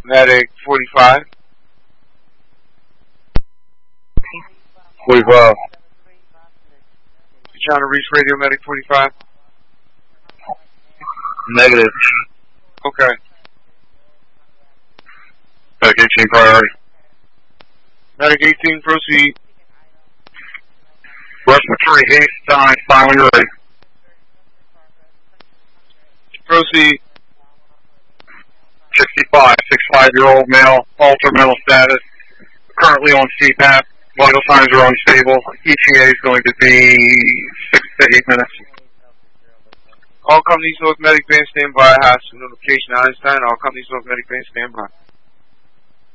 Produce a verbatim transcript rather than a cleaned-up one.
Medic forty-five. forty-five. You trying to reach radio medic forty-five? Negative. Okay. Medic eighteen priority. Medic eighteen, proceed. Respiratory haste time, fine when you're ready. Proceed. sixty-five, sixty-five-year-old male, altered mental status, currently on C PAP, vital signs are unstable, E T A is going to be six to eight minutes. All companies North Medic Band stand by. Hospital notification Einstein. All companies North Medic Band stand by.